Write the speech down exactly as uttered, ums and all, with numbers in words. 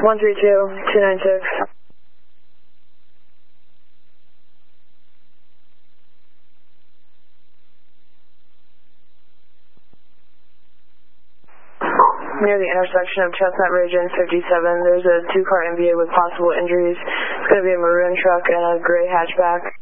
one three two, two nine six. Near the intersection of Chestnut Ridge and fifty-seven, there's a two-car M V A with possible injuries. It's going to be a maroon truck and a gray hatchback.